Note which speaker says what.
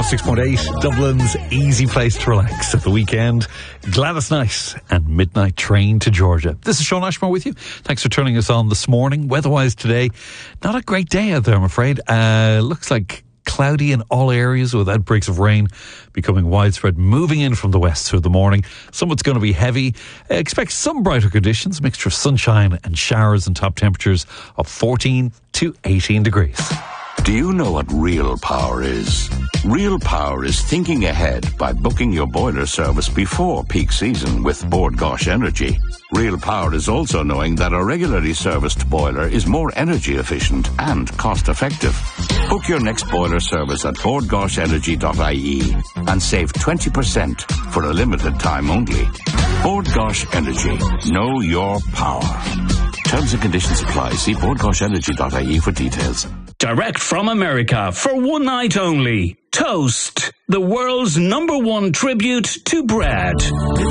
Speaker 1: 106.8, Dublin's easy place to relax at the weekend. Gladys Knight and Midnight Train to Georgia. This is Sean Ashmore with you. Thanks for turning us on this morning. Weather-wise today, not a great day out there, I'm afraid. Looks like cloudy in all areas with outbreaks of rain becoming widespread, moving in from the west through the morning. Some of it's going to be heavy. Expect some brighter conditions, a mixture of sunshine and showers and top temperatures of 14 to 18 degrees.
Speaker 2: Do you know what real power is? Real power is thinking ahead by booking your boiler service before peak season with Bord Gáis Energy. Real power is also knowing that a regularly serviced boiler is more energy efficient and cost effective. Book your next boiler service at bordgaisenergy.ie and save 20% for a limited time only. Bord Gáis Energy. Know your power. Terms and conditions apply. See bordgaisenergy.ie for details.
Speaker 3: Direct from America for one night only. Toast, the world's #1 tribute to bread.